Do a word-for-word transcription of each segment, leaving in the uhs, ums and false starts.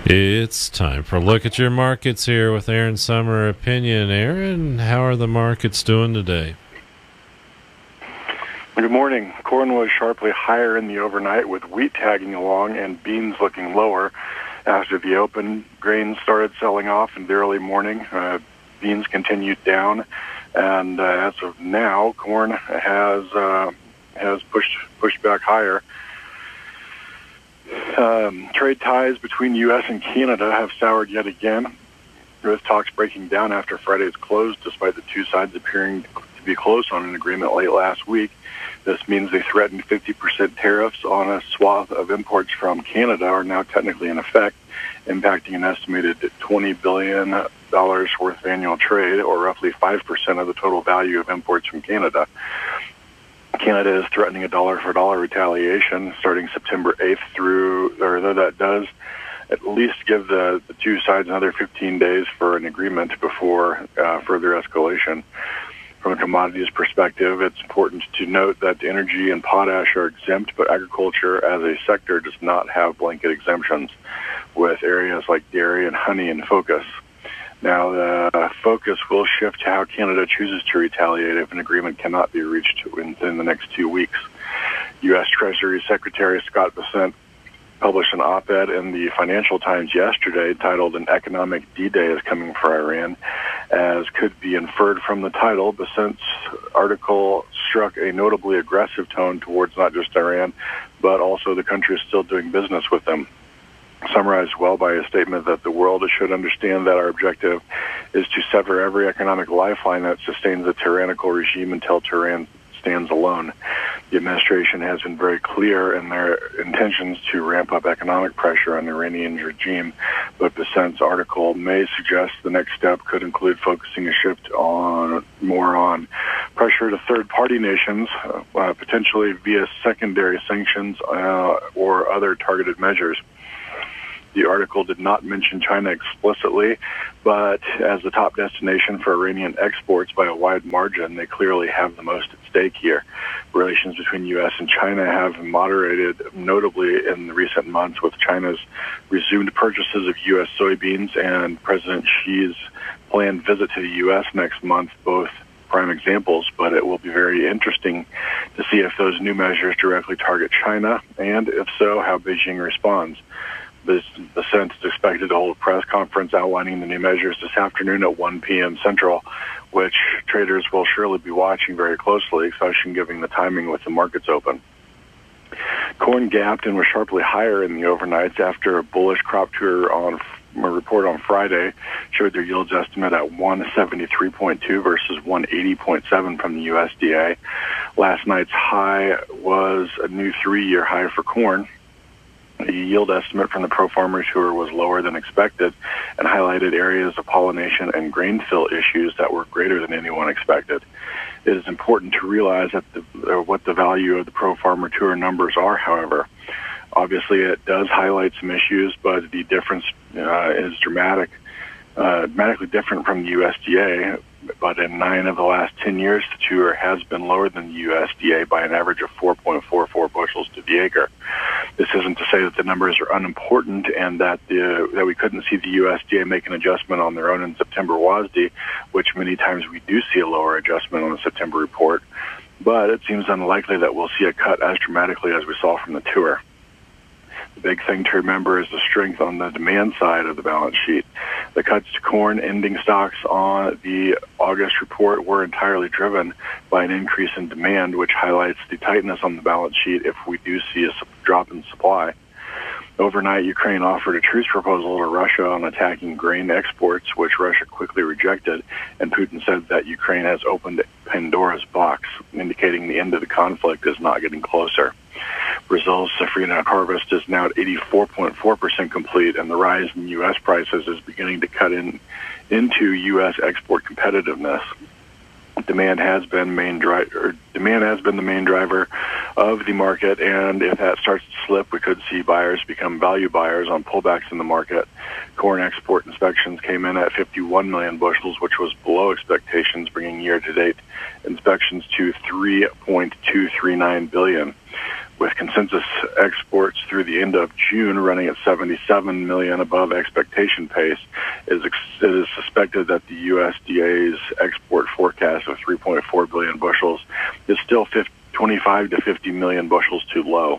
It's time for a look at your markets here with Aaron Summer Opinion. Aaron, how are the markets doing today? Good morning. Corn was sharply higher in the overnight, with wheat tagging along and beans looking lower. After the open, grain started selling off in the early morning. Uh, beans continued down, and uh, as of now, corn has uh, has pushed pushed back higher. Um, trade ties between U S and Canada have soured yet again, with talks breaking down after Friday's close, despite the two sides appearing to be close on an agreement late last week. This means they threatened fifty percent tariffs on a swath of imports from Canada are now technically in effect, impacting an estimated twenty billion dollars worth of annual trade, or roughly five percent of the total value of imports from Canada. Canada is threatening a dollar-for-dollar retaliation starting September eighth through, or though that does at least give the, the two sides another fifteen days for an agreement before uh, further escalation. From a commodities perspective, it's important to note that energy and potash are exempt, but agriculture as a sector does not have blanket exemptions, with areas like dairy and honey in focus. Now, the focus will shift to how Canada chooses to retaliate if an agreement cannot be reached within the next two weeks. U S Treasury Secretary Scott Bessent published an op-ed in the Financial Times yesterday titled "An Economic D-Day is Coming for Iran." As could be inferred from the title, Bessent's article struck a notably aggressive tone towards not just Iran, but also the countries still doing business with them. Summarized well by a statement that the world should understand that our objective is to sever every economic lifeline that sustains a tyrannical regime until Tehran stands alone. The administration has been very clear in their intentions to ramp up economic pressure on the Iranian regime, but Bessent's article may suggest the next step could include focusing a shift on more on pressure to third-party nations, uh, potentially via secondary sanctions uh, or other targeted measures. The article did not mention China explicitly, but as the top destination for Iranian exports by a wide margin, they clearly have the most at stake here. Relations between U S and China have moderated notably in the recent months, with China's resumed purchases of U S soybeans and President Xi's planned visit to the U S next month, both prime examples, but it will be very interesting to see if those new measures directly target China, and if so, how Beijing responds. The Bessent is expected to hold a press conference outlining the new measures this afternoon at one p.m. Central, which traders will surely be watching very closely, especially given the timing with the markets open. Corn gapped and was sharply higher in the overnights after a bullish crop tour on a report on Friday showed their yields estimate at one seventy-three point two versus one eighty point seven from the U S D A. Last night's high was a new three-year high for corn. The yield estimate from the Pro Farmer Tour was lower than expected and highlighted areas of pollination and grain fill issues that were greater than anyone expected. It is important to realize that the, uh, what the value of the Pro Farmer Tour numbers are, however. Obviously, it does highlight some issues, but the difference uh, is dramatic, uh, dramatically different from the U S D A. But in nine of the last ten years, the tour has been lower than the U S D A by an average of four point four four bushels to the acre. This isn't to say that the numbers are unimportant and that the, that we couldn't see the U S D A make an adjustment on their own in September W A S D, which many times we do see a lower adjustment on the September report. But it seems unlikely that we'll see a cut as dramatically as we saw from the tour. The big thing to remember is the strength on the demand side of the balance sheet. The cuts to corn ending stocks on the August report were entirely driven by an increase in demand, which highlights the tightness on the balance sheet if we do see a drop in supply. Overnight, Ukraine offered a truce proposal to Russia on attacking grain exports, which Russia quickly rejected, and Putin said that Ukraine has opened Pandora's box, indicating the end of the conflict is not getting closer. Brazil's safrinha harvest is now at eighty-four point four percent complete, and the rise in U S prices is beginning to cut in into U S export competitiveness. Demand has been main dri- or demand has been the main driver of the market, and if that starts to slip, we could see buyers become value buyers on pullbacks in the market. Corn export inspections came in at fifty-one million bushels, which was below expectations, bringing year-to-date inspections to three point two three nine billion. with consensus exports through the end of June running at seventy-seven million above expectation pace. It is, it is suspected that the U S D A's export forecast of three point four billion bushels is still twenty-five to fifty million bushels too low.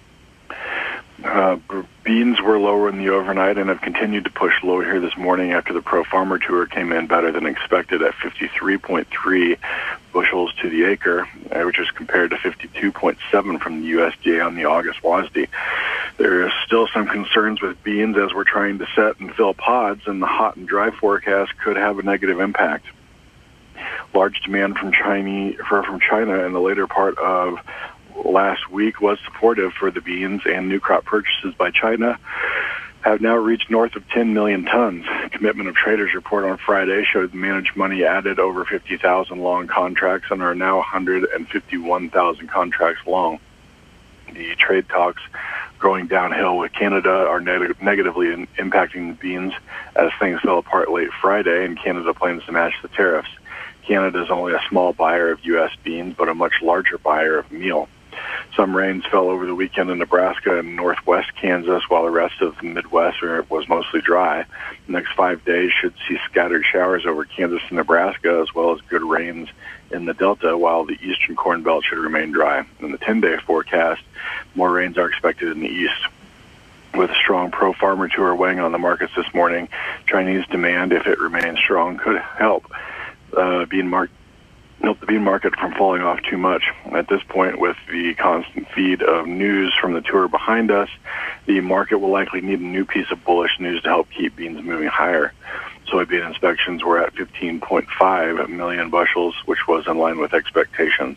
Uh, beans were lower in the overnight and have continued to push lower here this morning after the Pro Farmer Tour came in better than expected at fifty-three point three bushels to the acre, which is compared to fifty-two point seven from the U S D A on the August W A S D. There is still some concerns with beans as we're trying to set and fill pods, and the hot and dry forecast could have a negative impact. Large demand from China, from China in the later part of last week was supportive for the beans, and new crop purchases by China have now reached north of ten million tons. Commitment of Traders report on Friday showed the managed money added over fifty thousand long contracts and are now one hundred fifty-one thousand contracts long. The trade talks going downhill with Canada are neg- negatively in- impacting the beans as things fell apart late Friday, and Canada plans to match the tariffs. Canada is only a small buyer of U S beans, but a much larger buyer of meal. Some rains fell over the weekend in Nebraska and northwest Kansas, while the rest of the Midwest was mostly dry. The next five days should see scattered showers over Kansas and Nebraska, as well as good rains in the Delta, while the eastern Corn Belt should remain dry. In the ten-day forecast, more rains are expected in the east. With a strong Pro Farmer Tour weighing on the markets this morning, Chinese demand, if it remains strong, could help uh, bean market help the bean market from falling off too much. At this point, with the constant feed of news from the tour behind us, the market will likely need a new piece of bullish news to help keep beans moving higher. Soybean inspections were at fifteen point five million bushels, which was in line with expectations.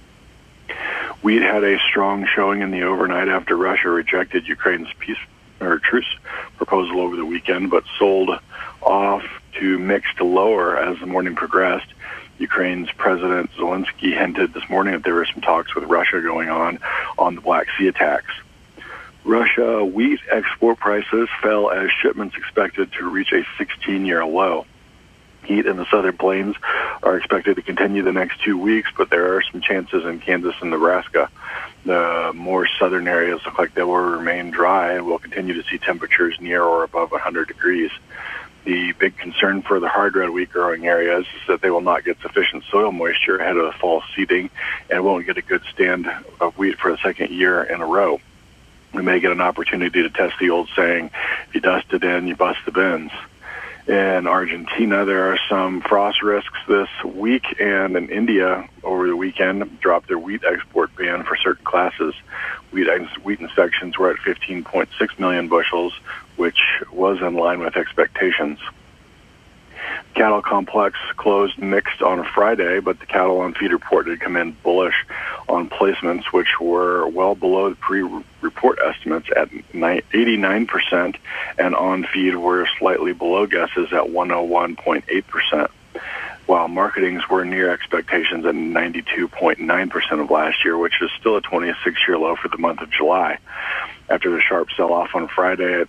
Wheat had a strong showing in the overnight after Russia rejected Ukraine's peace or truce proposal over the weekend, but sold off to mix to lower as the morning progressed. Ukraine's President Zelensky hinted this morning that there were some talks with Russia going on on the Black Sea attacks. Russia wheat export prices fell as shipments expected to reach a sixteen-year low. Heat in the southern plains are expected to continue the next two weeks, but there are some chances in Kansas and Nebraska. The more southern areas look like they will remain dry, and we'll continue to see temperatures near or above one hundred degrees. The big concern for the hard red wheat growing areas is that they will not get sufficient soil moisture ahead of the fall seeding and won't get a good stand of wheat for the second year in a row. We may get an opportunity to test the old saying, if you dust it in, you bust the bins. In Argentina, there are some frost risks this week, and in India over the weekend dropped their wheat export ban for certain classes. Wheat, wheat inspections were at fifteen point six million bushels, which was in line with expectations. Cattle complex closed mixed on Friday, but the cattle on feed report did come in bullish on placements, which were well below the pre-report estimates at eighty-nine percent, and on feed were slightly below guesses at one oh one point eight percent, while marketings were near expectations at ninety-two point nine percent of last year, which is still a twenty-six-year low for the month of July. After the sharp sell-off on Friday,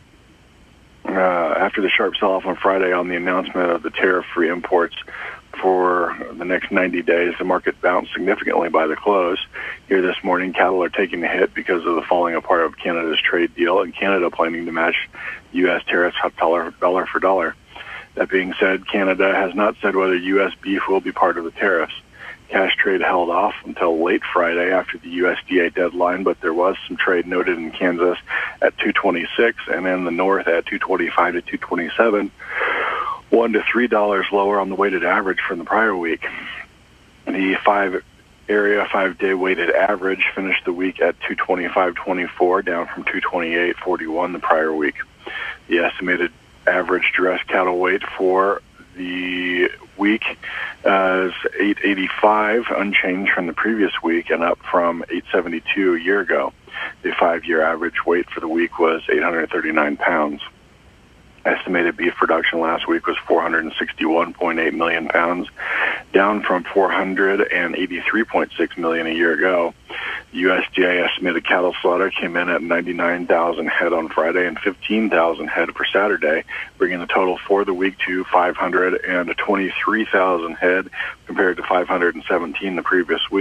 uh, after the sharp sell-off on Friday on the announcement of the tariff-free imports for the next ninety days, the market bounced significantly by the close. Here this morning, cattle are taking a hit because of the falling apart of Canada's trade deal, and Canada planning to match U S tariffs dollar, dollar for dollar. That being said, Canada has not said whether U S beef will be part of the tariffs. Cash trade held off until late Friday after the U S D A deadline, but there was some trade noted in Kansas at two twenty-six and in the north at two twenty-five to two twenty-seven, one to three dollars lower on the weighted average from the prior week. The five area five-day weighted average finished the week at two twenty-five twenty-four, down from two twenty-eight forty-one the prior week. The estimated average dressed cattle weight for the week uh, is eight eighty-five, unchanged from the previous week and up from eight seventy-two a year ago. The five-year average weight for the week was eight hundred thirty-nine pounds. Estimated beef production last week was four hundred sixty-one point eight million pounds, down from four hundred eighty-three point six million a year ago. The U S D A estimated cattle slaughter came in at ninety-nine thousand head on Friday and fifteen thousand head for Saturday, bringing the total for the week to five hundred twenty-three thousand head compared to five hundred seventeen the previous week.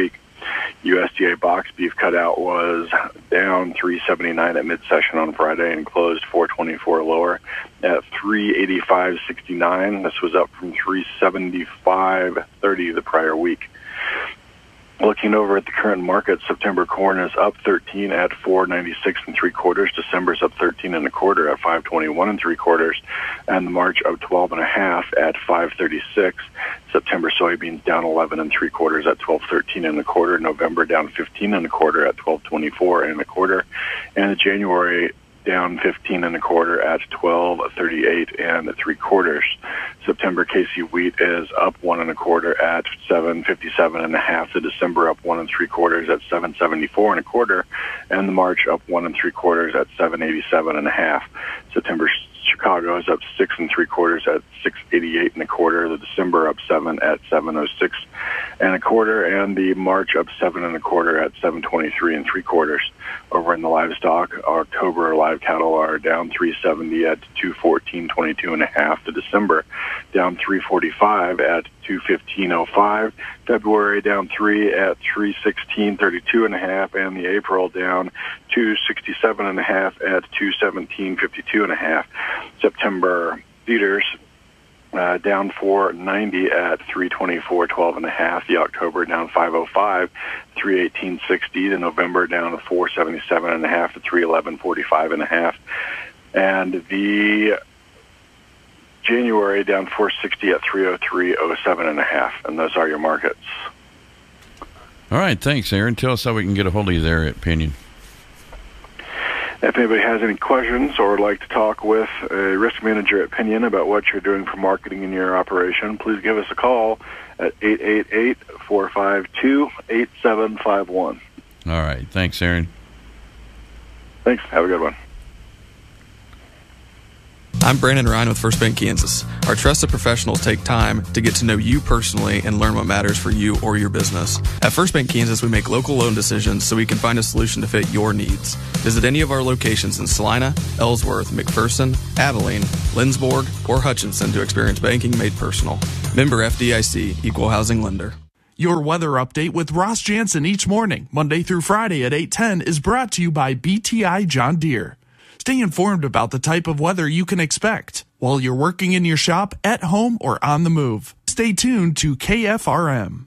U S D A box beef cutout was down three seventy-nine at mid-session on Friday and closed four twenty-four lower at three eighty-five sixty-nine. This was up from three seventy-five thirty the prior week. Looking over at the current market, September corn is up thirteen at four ninety-six and three quarters. December's up thirteen and a quarter at five twenty-one and three quarters, and the March up twelve and a half at five thirty-six. September soybeans down eleven and three quarters at twelve thirteen and a quarter. November down fifteen and a quarter at twelve twenty-four and a quarter, and January down fifteen and a quarter at twelve thirty-eight and three quarters. September K C wheat is up one and a quarter at seven fifty-seven and a half. The December up one and three quarters at seven seventy-four and a quarter, and the March up one and three quarters at seven eighty-seven and a half. September Chicago is up six and three quarters at six eighty-eight and a quarter. The December up seven at seven oh six and a quarter, and the March up seven and a quarter at seven twenty-three and three quarters. Over in the livestock, October live cattle are down three seventy at two fourteen twenty-two and a half. The December down three forty-five at two fifteen oh five. February down three at three sixteen thirty-two and a half, and the April down two sixty-seven and a half at two seventeen fifty-two and a half. September feeders uh, down four ninety at three twenty-four twelve and a half. The October down five oh five, three eighteen sixty. The November down four seventy-seven and a half to three eleven forty-five and a half, and the January down four sixty at three oh three oh seven and a half. And those are your markets. All right, thanks, Aaron. Tell us how we can get a hold of you there at Pinion. If anybody has any questions or would like to talk with a risk manager at Pinion about what you're doing for marketing in your operation, please give us a call at eight eight eight, four five two, eight seven five one. All right. Thanks, Aaron. Thanks. Have a good one. I'm Brandon Ryan with First Bank Kansas. Our trusted professionals take time to get to know you personally and learn what matters for you or your business. At First Bank Kansas, we make local loan decisions so we can find a solution to fit your needs. Visit any of our locations in Salina, Ellsworth, McPherson, Abilene, Lindsborg, or Hutchinson to experience banking made personal. Member F D I C, Equal Housing Lender. Your weather update with Ross Jansen each morning, Monday through Friday at eight ten, is brought to you by B T I John Deere. Stay informed about the type of weather you can expect while you're working in your shop, at home, or on the move. Stay tuned to K F R M.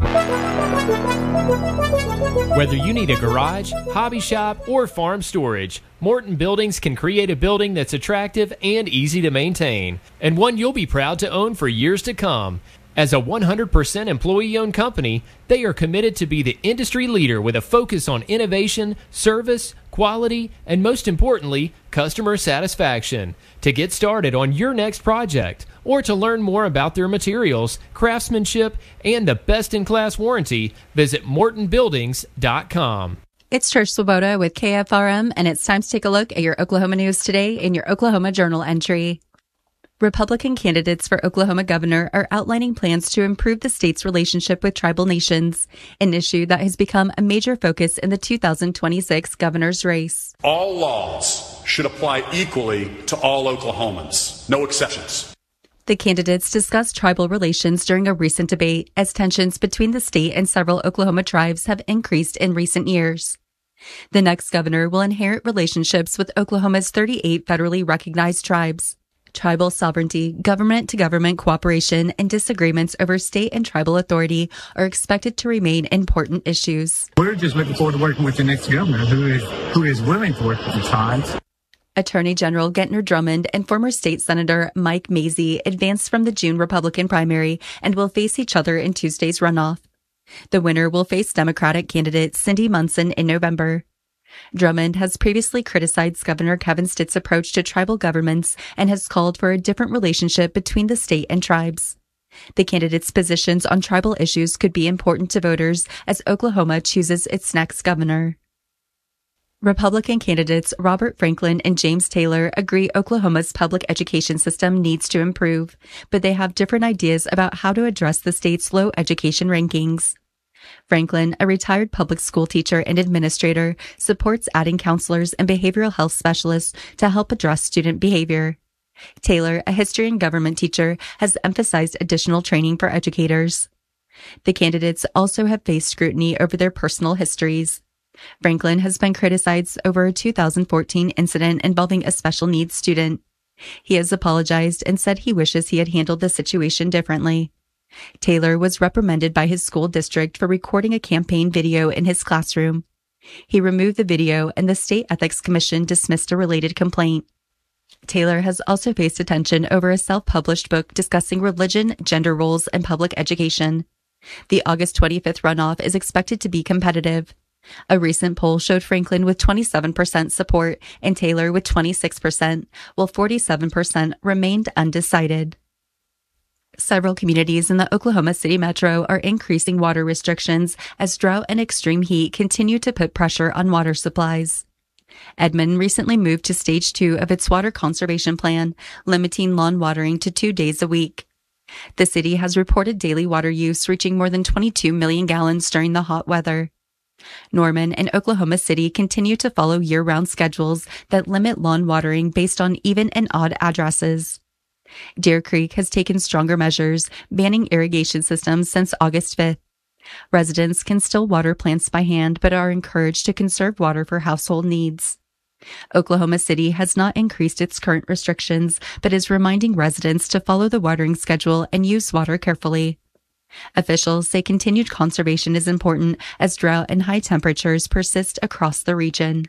Whether you need a garage, hobby shop, or farm storage, Morton Buildings can create a building that's attractive and easy to maintain, and one you'll be proud to own for years to come. As a one hundred percent employee-owned company, they are committed to be the industry leader with a focus on innovation, service, quality, and most importantly, customer satisfaction. To get started on your next project, or to learn more about their materials, craftsmanship, and the best-in-class warranty, visit morton buildings dot com. It's Trish Swoboda with K F R M, and it's time to take a look at your Oklahoma news today in your Oklahoma Journal entry. Republican candidates for Oklahoma governor are outlining plans to improve the state's relationship with tribal nations, an issue that has become a major focus in the two thousand twenty-six governor's race. All laws should apply equally to all Oklahomans, no exceptions. The candidates discussed tribal relations during a recent debate as tensions between the state and several Oklahoma tribes have increased in recent years. The next governor will inherit relationships with Oklahoma's thirty-eight federally recognized tribes. Tribal sovereignty, government-to-government cooperation, and disagreements over state and tribal authority are expected to remain important issues. We're just looking forward to working with the next governor who is who is willing to work with the tribes. Attorney General Gentner Drummond and former state senator Mike Mazzei advanced from the June Republican primary and will face each other in Tuesday's runoff. The winner will face Democratic candidate Cindy Munson in November. Drummond has previously criticized Governor Kevin Stitt's approach to tribal governments and has called for a different relationship between the state and tribes. The candidates' positions on tribal issues could be important to voters as Oklahoma chooses its next governor. Republican candidates Robert Franklin and James Taylor agree Oklahoma's public education system needs to improve, but they have different ideas about how to address the state's low education rankings. Franklin, a retired public school teacher and administrator, supports adding counselors and behavioral health specialists to help address student behavior. Taylor, a history and government teacher, has emphasized additional training for educators. The candidates also have faced scrutiny over their personal histories. Franklin has been criticized over a two thousand fourteen incident involving a special needs student. He has apologized and said he wishes he had handled the situation differently. Taylor was reprimanded by his school district for recording a campaign video in his classroom. He removed the video and the State Ethics Commission dismissed a related complaint. Taylor has also faced attention over a self-published book discussing religion, gender roles, and public education. The August twenty-fifth runoff is expected to be competitive. A recent poll showed Franklin with twenty-seven percent support and Taylor with twenty-six percent, while forty-seven percent remained undecided. Several communities in the Oklahoma City metro are increasing water restrictions as drought and extreme heat continue to put pressure on water supplies. Edmond recently moved to stage two of its water conservation plan, limiting lawn watering to two days a week. The city has reported daily water use reaching more than twenty-two million gallons during the hot weather. Norman and Oklahoma City continue to follow year-round schedules that limit lawn watering based on even and odd addresses. Deer Creek has taken stronger measures, banning irrigation systems since August fifth. Residents can still water plants by hand, but are encouraged to conserve water for household needs. Oklahoma City has not increased its current restrictions, but is reminding residents to follow the watering schedule and use water carefully. Officials say continued conservation is important as drought and high temperatures persist across the region.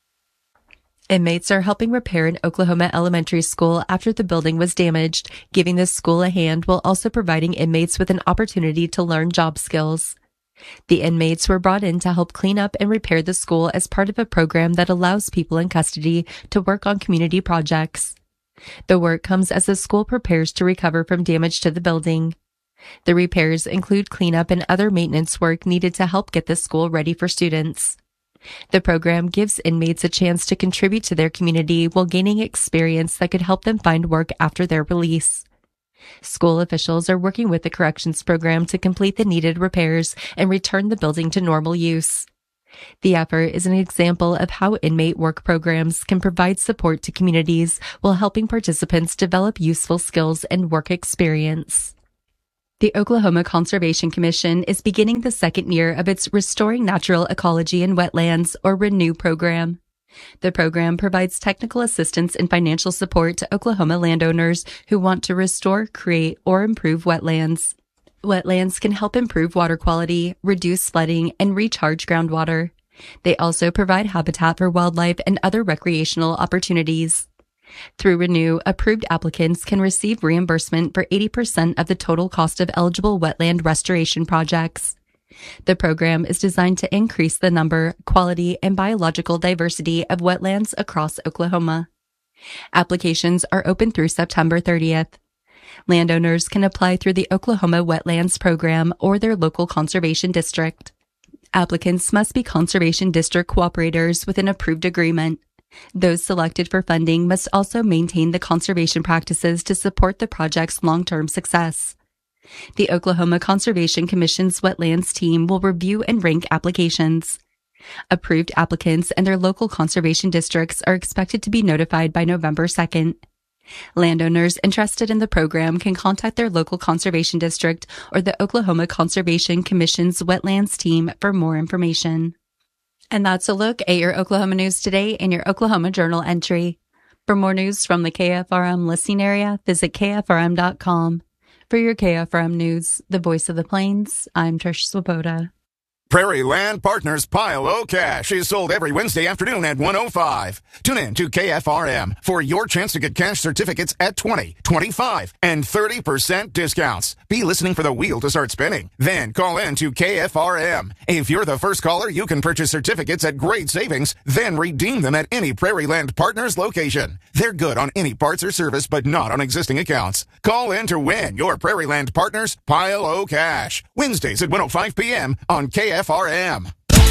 Inmates are helping repair an Oklahoma elementary school after the building was damaged, giving the school a hand while also providing inmates with an opportunity to learn job skills. The inmates were brought in to help clean up and repair the school as part of a program that allows people in custody to work on community projects. The work comes as the school prepares to recover from damage to the building. The repairs include cleanup and other maintenance work needed to help get the school ready for students. The program gives inmates a chance to contribute to their community while gaining experience that could help them find work after their release. School officials are working with the corrections program to complete the needed repairs and return the building to normal use. The effort is an example of how inmate work programs can provide support to communities while helping participants develop useful skills and work experience. The Oklahoma Conservation Commission is beginning the second year of its Restoring Natural Ecology in Wetlands, or RENEW program. The program provides technical assistance and financial support to Oklahoma landowners who want to restore, create, or improve wetlands. Wetlands can help improve water quality, reduce flooding, and recharge groundwater. They also provide habitat for wildlife and other recreational opportunities. Through RENEW, approved applicants can receive reimbursement for eighty percent of the total cost of eligible wetland restoration projects. The program is designed to increase the number, quality, and biological diversity of wetlands across Oklahoma. Applications are open through September thirtieth. Landowners can apply through the Oklahoma Wetlands Program or their local conservation district. Applicants must be conservation district cooperators with an approved agreement. Those selected for funding must also maintain the conservation practices to support the project's long-term success. The Oklahoma Conservation Commission's Wetlands team will review and rank applications. Approved applicants and their local conservation districts are expected to be notified by November second. Landowners interested in the program can contact their local conservation district or the Oklahoma Conservation Commission's Wetlands team for more information. And that's a look at your Oklahoma news today in your Oklahoma Journal entry. For more news from the K F R M listening area, visit K F R M dot com. For your K F R M News, the voice of the Plains, I'm Trish Swoboda. Prairie Land Partners Pile O Cash is sold every Wednesday afternoon at one oh five. Tune in to K F R M for your chance to get cash certificates at twenty, twenty-five, and thirty percent discounts. Be listening for the wheel to start spinning. Then call in to K F R M. If you're the first caller, you can purchase certificates at great savings, then redeem them at any Prairie Land Partners location. They're good on any parts or service, but not on existing accounts. Call in to win your Prairie Land Partners Pile O Cash. Wednesdays at one oh five p.m. on K F R M.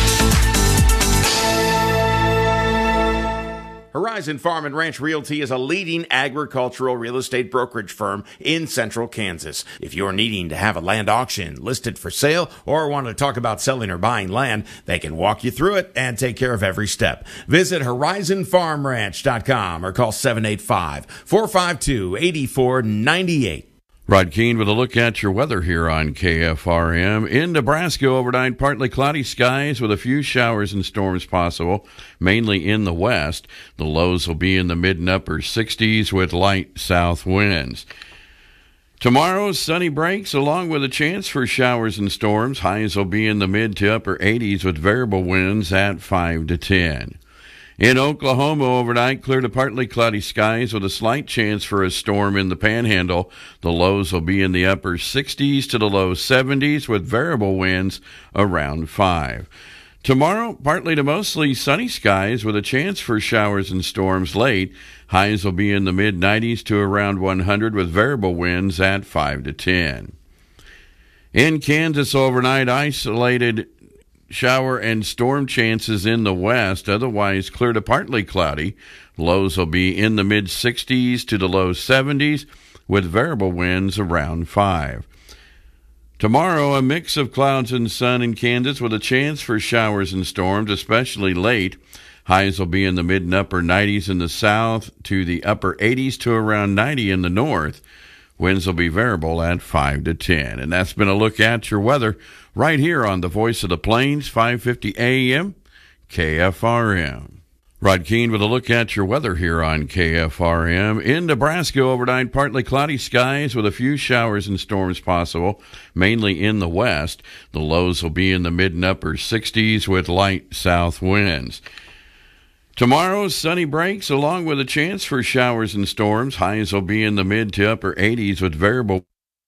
Horizon Farm and Ranch Realty is a leading agricultural real estate brokerage firm in central Kansas. If you're needing to have a land auction listed for sale or want to talk about selling or buying land, they can walk you through it and take care of every step. Visit horizon farm ranch dot com or call seven eight five, four five two, eight four nine eight. Rod Keene with a look at your weather here on K F R M. In Nebraska, overnight, partly cloudy skies with a few showers and storms possible, mainly in the west. The lows will be in the mid and upper sixties with light south winds. Tomorrow, sunny breaks along with a chance for showers and storms. Highs will be in the mid to upper eighties with variable winds at five to ten. In Oklahoma overnight, clear to partly cloudy skies with a slight chance for a storm in the Panhandle. The lows will be in the upper sixties to the low seventies with variable winds around five. Tomorrow, partly to mostly sunny skies with a chance for showers and storms late. Highs will be in the mid nineties to around one hundred with variable winds at five to ten. In Kansas overnight, isolated shower and storm chances in the west, otherwise clear to partly cloudy. Lows will be in the mid sixties to the low seventies with variable winds around five. Tomorrow, a mix of clouds and sun in Kansas with a chance for showers and storms, especially late. Highs will be in the mid and upper nineties in the south to the upper eighties to around ninety in the north. Winds will be variable at five to ten. And that's been a look at your weather right here on the Voice of the Plains, five fifty A M, K F R M. Rod Keene with a look at your weather here on K F R M. In Nebraska overnight, partly cloudy skies with a few showers and storms possible, mainly in the west. The lows will be in the mid and upper sixties with light south winds. Tomorrow, sunny breaks along with a chance for showers and storms. Highs will be in the mid to upper eighties with variable.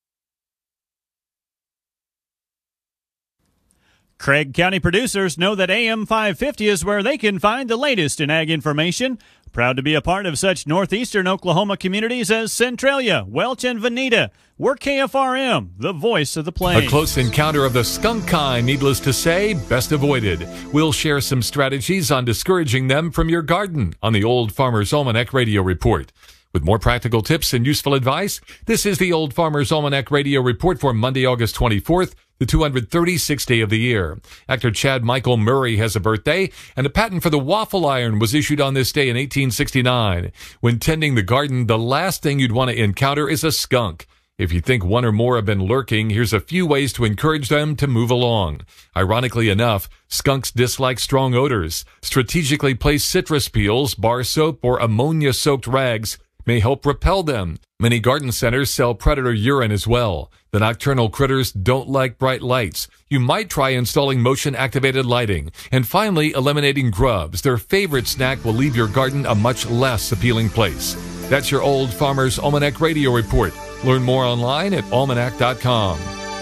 Craig County producers know that A M five fifty is where they can find the latest in ag information. Proud to be a part of such northeastern Oklahoma communities as Centralia, Welch, and Veneta. We're K F R M, the voice of the plains. A close encounter of the skunk kind, needless to say, best avoided. We'll share some strategies on discouraging them from your garden on the Old Farmer's Almanac Radio Report. With more practical tips and useful advice, this is the Old Farmer's Almanac Radio Report for Monday, August twenty-fourth, the two hundred thirty-sixth day of the year. Actor Chad Michael Murray has a birthday, and a patent for the waffle iron was issued on this day in eighteen sixty-nine. When tending the garden, the last thing you'd want to encounter is a skunk. If you think one or more have been lurking, here's a few ways to encourage them to move along. Ironically enough, skunks dislike strong odors. Strategically placed citrus peels, bar soap, or ammonia-soaked rags may help repel them. Many garden centers sell predator urine as well. The nocturnal critters don't like bright lights. You might try installing motion-activated lighting. And finally, eliminating grubs. Their favorite snack will leave your garden a much less appealing place. That's your Old Farmer's Almanac Radio Report. Learn more online at almanac dot com.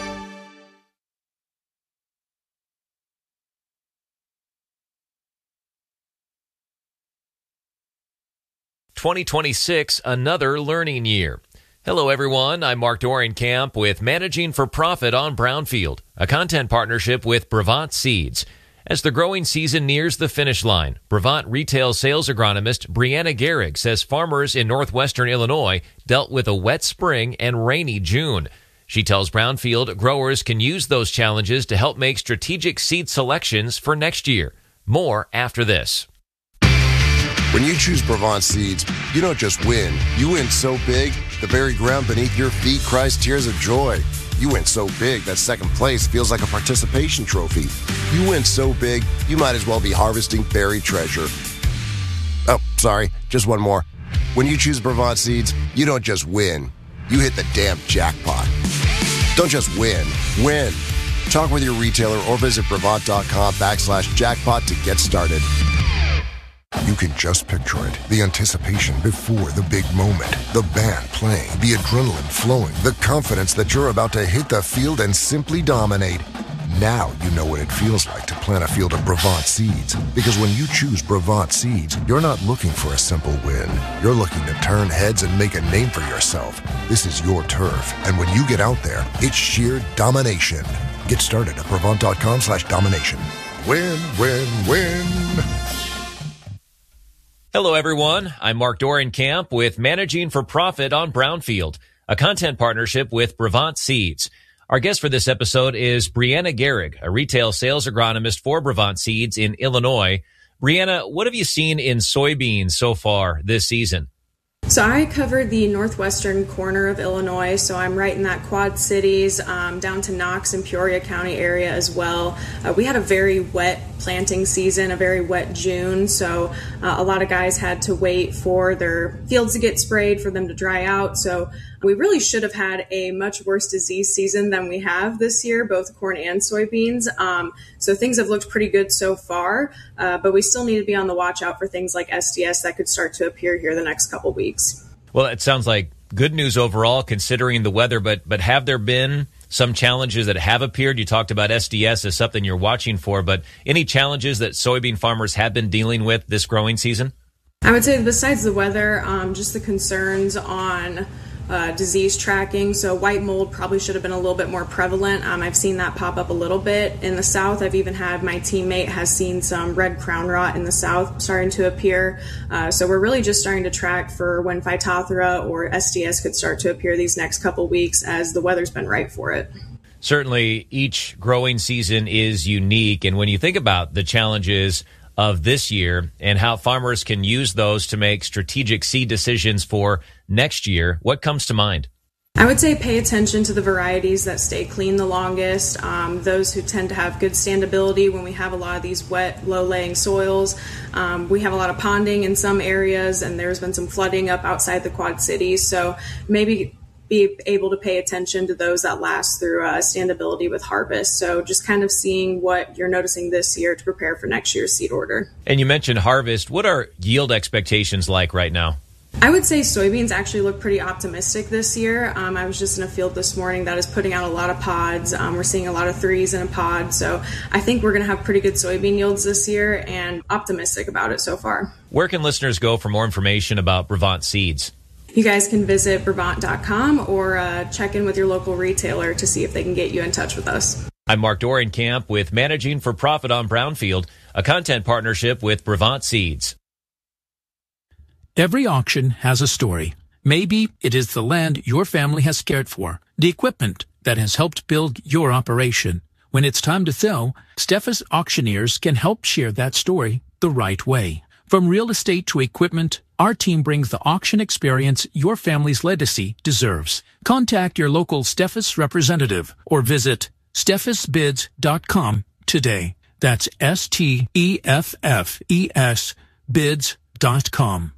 twenty twenty-six, another learning year. Hello, everyone. I'm Mark Dorenkamp with Managing for Profit on Brownfield, a content partnership with Brevant Seeds. As the growing season nears the finish line, Brevant retail sales agronomist Brianna Gehrig says farmers in northwestern Illinois dealt with a wet spring and rainy June. She tells Brownfield growers can use those challenges to help make strategic seed selections for next year. More after this. When you choose Brevant Seeds, you don't just win. You win so big, the very ground beneath your feet cries tears of joy. You win so big that second place feels like a participation trophy. You win so big, you might as well be harvesting buried treasure. Oh, sorry, just one more. When you choose Brevant Seeds, you don't just win. You hit the damn jackpot. Don't just win, win. Talk with your retailer or visit Brevant.com backslash jackpot to get started. You can just picture it. The anticipation before the big moment. The band playing, the adrenaline flowing, the confidence that you're about to hit the field and simply dominate. Now you know what it feels like to plant a field of Brevant Seeds. Because when you choose Brevant Seeds, you're not looking for a simple win. You're looking to turn heads and make a name for yourself. This is your turf, and when you get out there, it's sheer domination. Get started at Brevant.com slash domination. Win, win, win. Hello, everyone. I'm Mark Dorenkamp with Managing for Profit on Brownfield, a content partnership with Brevant Seeds. Our guest for this episode is Brianna Gehrig, a retail sales agronomist for Brevant Seeds in Illinois. Brianna, what have you seen in soybeans so far this season? So I covered the northwestern corner of Illinois, so I'm right in that Quad Cities, um, down to Knox and Peoria County area as well. Uh, we had a very wet planting season, a very wet June, so uh, a lot of guys had to wait for their fields to get sprayed, for them to dry out. So we really should have had a much worse disease season than we have this year, both corn and soybeans. Um, so things have looked pretty good so far, uh, but we still need to be on the watch out for things like S D S that could start to appear here the next couple weeks. Well, it sounds like good news overall considering the weather, but but have there been some challenges that have appeared? You talked about S D S as something you're watching for, but any challenges that soybean farmers have been dealing with this growing season? I would say besides the weather, um, just the concerns on Uh, disease tracking. So white mold probably should have been a little bit more prevalent. Um, I've seen that pop up a little bit in the south. I've even had my teammate has seen some red crown rot in the south starting to appear. Uh, so we're really just starting to track for when Phytophthora or S D S could start to appear these next couple weeks as the weather's been right for it. Certainly each growing season is unique. And when you think about the challenges of this year and how farmers can use those to make strategic seed decisions for next year, what comes to mind? I would say pay attention to the varieties that stay clean the longest, um, those who tend to have good standability when we have a lot of these wet, low-laying soils. Um, we have a lot of ponding in some areas, and there's been some flooding up outside the Quad Cities, so maybe be able to pay attention to those that last through uh, standability with harvest. So just kind of seeing what you're noticing this year to prepare for next year's seed order. And you mentioned harvest. What are yield expectations like right now? I would say soybeans actually look pretty optimistic this year. Um, I was just in a field this morning that is putting out a lot of pods. Um, we're seeing a lot of threes in a pod. So I think we're going to have pretty good soybean yields this year and optimistic about it so far. Where can listeners go for more information about Brevant seeds? You guys can visit Brevant dot com or uh, check in with your local retailer to see if they can get you in touch with us. I'm Mark Dorenkamp with Managing for Profit on Brownfield, a content partnership with Brevant Seeds. Every auction has a story. Maybe it is the land your family has cared for, the equipment that has helped build your operation. When it's time to sell, Steffes Auctioneers can help share that story the right way. From real estate to equipment, our team brings the auction experience your family's legacy deserves. Contact your local Steffes representative or visit steffes bids dot com today. That's S T E F F E S bids dot com.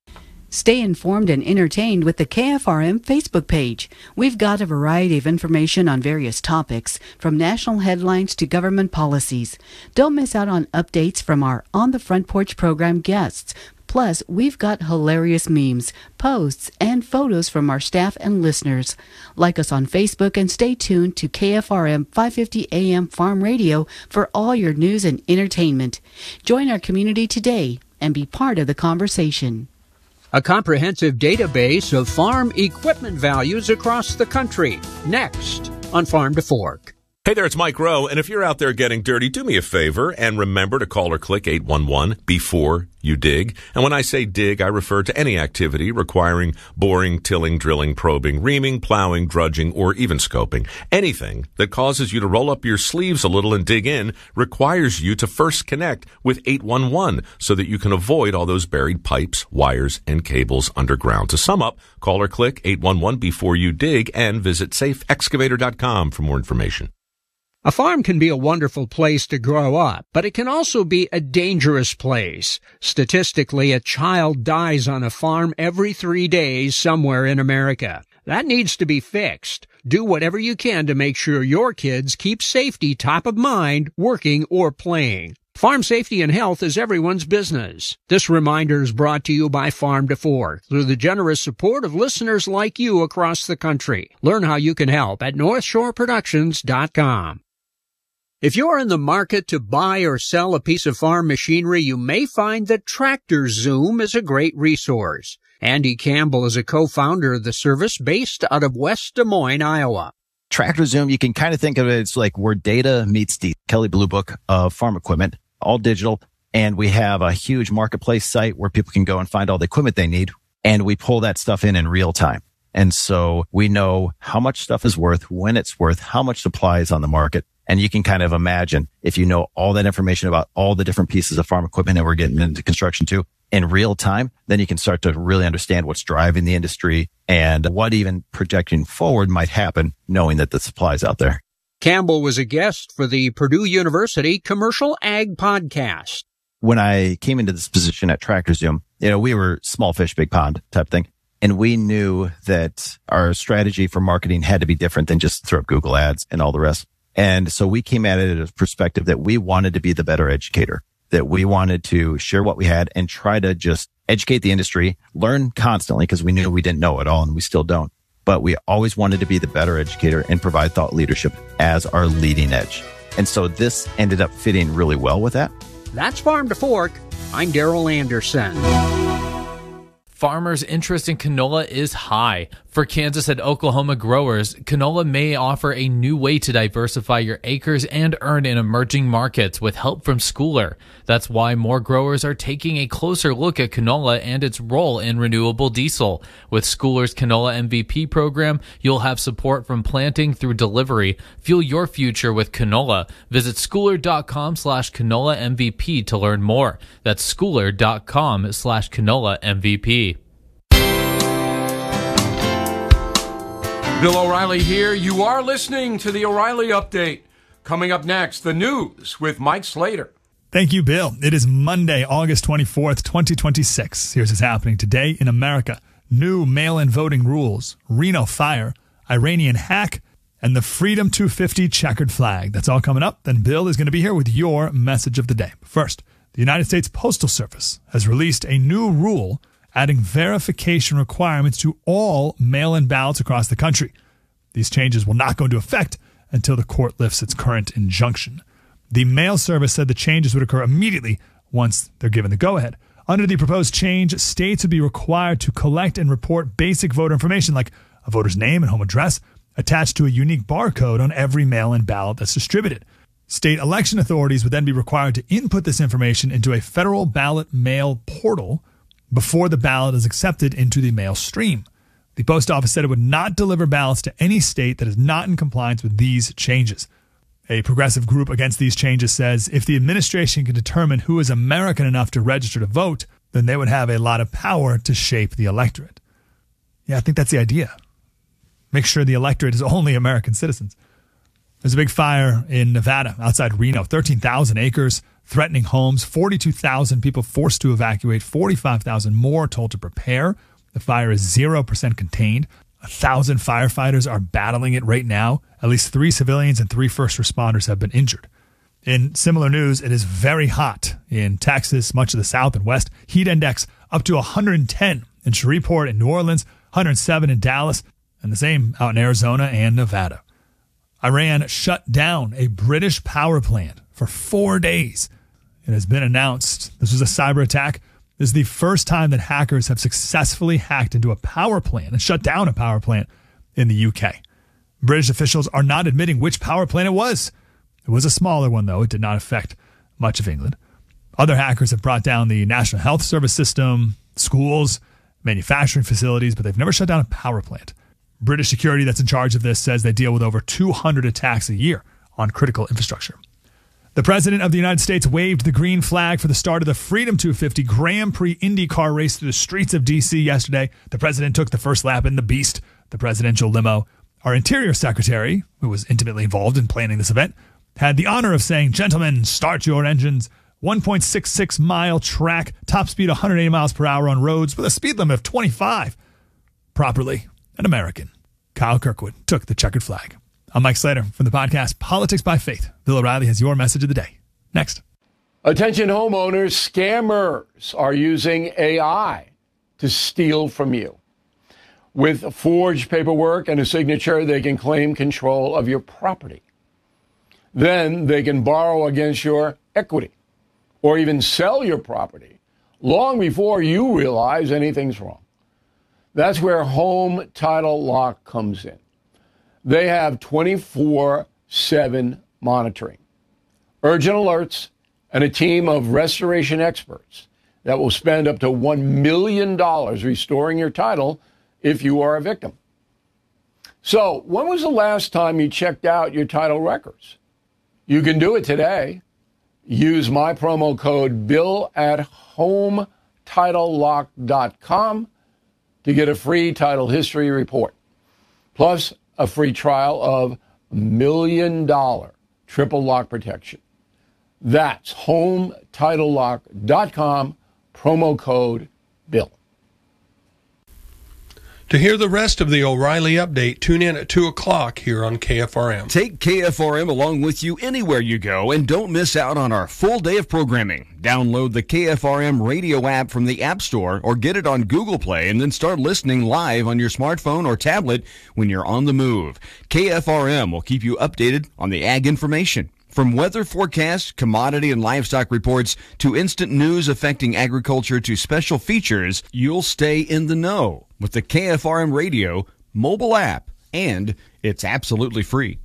Stay informed and entertained with the K F R M Facebook page. We've got a variety of information on various topics, from national headlines to government policies. Don't miss out on updates from our On the Front Porch program guests. Plus, we've got hilarious memes, posts, and photos from our staff and listeners. Like us on Facebook and stay tuned to K F R M five fifty A M Farm Radio for all your news and entertainment. Join our community today and be part of the conversation. A comprehensive database of farm equipment values across the country. Next on Farm to Fork. Hey there, it's Mike Rowe, and if you're out there getting dirty, do me a favor and remember to call or click eight one one before you dig. And when I say dig, I refer to any activity requiring boring, tilling, drilling, probing, reaming, plowing, drudging, or even scoping. Anything that causes you to roll up your sleeves a little and dig in requires you to first connect with eight one one so that you can avoid all those buried pipes, wires, and cables underground. To sum up, call or click eight one one before you dig and visit safe excavator dot com for more information. A farm can be a wonderful place to grow up, but it can also be a dangerous place. Statistically, a child dies on a farm every three days somewhere in America. That needs to be fixed. Do whatever you can to make sure your kids keep safety top of mind, working or playing. Farm safety and health is everyone's business. This reminder is brought to you by Farm to Fork through the generous support of listeners like you across the country. Learn how you can help at north shore productions dot com. If you're in the market to buy or sell a piece of farm machinery, you may find that Tractor Zoom is a great resource. Andy Campbell is a co-founder of the service based out of West Des Moines, Iowa. Tractor Zoom, you can kind of think of it as like where data meets the Kelley Blue Book of farm equipment, all digital. And we have a huge marketplace site where people can go and find all the equipment they need. And we pull that stuff in in real time. And so we know how much stuff is worth, when it's worth, how much supply is on the market. And you can kind of imagine if you know all that information about all the different pieces of farm equipment that we're getting into construction too in real time, then you can start to really understand what's driving the industry and what even projecting forward might happen, knowing that the supply's out there. Campbell was a guest for the Purdue University Commercial Ag Podcast. When I came into this position at Tractor Zoom, you know, we were small fish, big pond type thing. And we knew that our strategy for marketing had to be different than just throw up Google ads and all the rest. And so we came at it as a perspective that we wanted to be the better educator, that we wanted to share what we had and try to just educate the industry, learn constantly because we knew we didn't know it all and we still don't. But we always wanted to be the better educator and provide thought leadership as our leading edge. And so this ended up fitting really well with that. That's Farm to Fork. I'm Daryl Anderson. Farmers' interest in canola is high. For Kansas and Oklahoma growers, canola may offer a new way to diversify your acres and earn in emerging markets with help from Schooler. That's why more growers are taking a closer look at canola and its role in renewable diesel. With Schooler's Canola M V P program, you'll have support from planting through delivery. Fuel your future with canola. Visit schooler.com slash canola MVP to learn more. That's schooler.com slash canola MVP. Bill O'Reilly here. You are listening to the O'Reilly Update. Coming up next, the news with Mike Slater. Thank you, Bill. It is Monday, August twenty-fourth, twenty twenty-six. Here's what's happening today in America. New mail-in voting rules, Reno fire, Iranian hack, and the Freedom two fifty checkered flag. That's all coming up. Then Bill is going to be here with your message of the day. First, the United States Postal Service has released a new rule adding verification requirements to all mail-in ballots across the country. These changes will not go into effect until the court lifts its current injunction. The mail service said the changes would occur immediately once they're given the go-ahead. Under the proposed change, states would be required to collect and report basic voter information like a voter's name and home address attached to a unique barcode on every mail-in ballot that's distributed. State election authorities would then be required to input this information into a federal ballot mail portal before the ballot is accepted into the mail stream. The post office said it would not deliver ballots to any state that is not in compliance with these changes. A progressive group against these changes says if the administration can determine who is American enough to register to vote, then they would have a lot of power to shape the electorate. Yeah, I think that's the idea. Make sure the electorate is only American citizens. There's a big fire in Nevada outside Reno, thirteen thousand acres, threatening homes, forty-two thousand people forced to evacuate, forty-five thousand more told to prepare. The fire is zero percent contained. A thousand firefighters are battling it right now. At least three civilians and three first responders have been injured. In similar news, it is very hot in Texas, much of the South and West. Heat index up to one hundred ten in Shreveport and New Orleans, one hundred seven in Dallas, and the same out in Arizona and Nevada. Iran shut down a British power plant for four days. It has been announced this was a cyber attack. This is the first time that hackers have successfully hacked into a power plant and shut down a power plant in the U K. British officials are not admitting which power plant it was. It was a smaller one, though. It did not affect much of England. Other hackers have brought down the National Health Service system, schools, manufacturing facilities, but they've never shut down a power plant. British security that's in charge of this says they deal with over two hundred attacks a year on critical infrastructure. The President of the United States waved the green flag for the start of the Freedom two fifty Grand Prix IndyCar race through the streets of D C yesterday. The President took the first lap in the Beast, the presidential limo. Our Interior Secretary, who was intimately involved in planning this event, had the honor of saying, "Gentlemen, start your engines." one point six six mile track, top speed one hundred eighty miles per hour on roads with a speed limit of twenty-five. Properly an American, Kyle Kirkwood took the checkered flag. I'm Mike Slater from the podcast Politics by Faith. Bill O'Reilly has your message of the day. Next. Attention homeowners, scammers are using A I to steal from you. With forged paperwork and a signature, they can claim control of your property. Then they can borrow against your equity or even sell your property long before you realize anything's wrong. That's where Home Title Lock comes in. They have twenty-four seven monitoring, urgent alerts, and a team of restoration experts that will spend up to one million dollars restoring your title if you are a victim. So, when was the last time you checked out your title records? You can do it today. Use my promo code Bill at home title lock dot com to get a free title history report, plus a free trial of million dollar triple lock protection. That's home title lock dot com, promo code Bill. To hear the rest of the O'Reilly Update, tune in at two o'clock here on K F R M. Take K F R M along with you anywhere you go and don't miss out on our full day of programming. Download the K F R M radio app from the App Store or get it on Google Play and then start listening live on your smartphone or tablet when you're on the move. K F R M will keep you updated on the ag information. From weather forecasts, commodity and livestock reports, to instant news affecting agriculture to special features, you'll stay in the know with the K F R M radio mobile app, and it's absolutely free.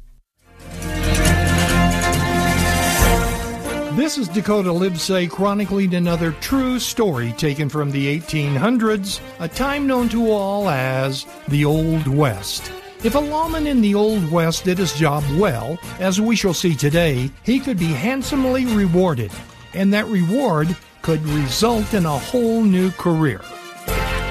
This is Dakota Livesay chronicling another true story taken from the eighteen hundreds, a time known to all as the Old West. If a lawman in the Old West did his job well, as we shall see today, he could be handsomely rewarded, and that reward could result in a whole new career.